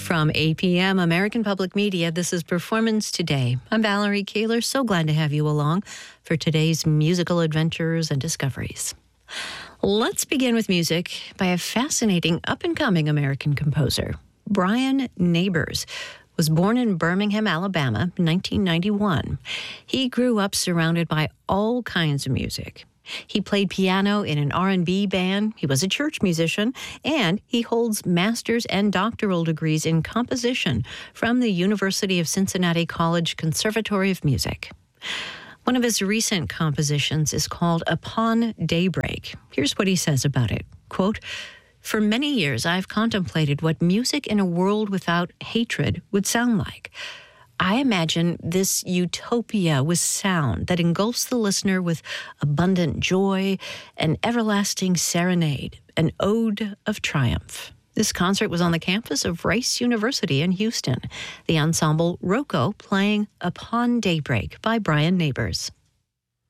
From APM, American Public Media, this is Performance Today. I'm Valerie Kaler, so glad to have you along for today's musical adventures and discoveries. Let's begin with music by a fascinating up-and-coming American composer. Brian Neighbors was born in Birmingham, Alabama, 1991. He grew up surrounded by all kinds of music. He played piano in an R&B band, he was a church musician, and he holds master's and doctoral degrees in composition from the University of Cincinnati College Conservatory of Music. One of his recent compositions is called Upon Daybreak. Here's what he says about it. Quote, "For many years, I've contemplated what music in a world without hatred would sound like. I imagine this utopia with sound that engulfs the listener with abundant joy, an everlasting serenade, an ode of triumph." This concert was on the campus of Rice University in Houston. The ensemble Rocco playing Upon Daybreak by Brian Neighbors.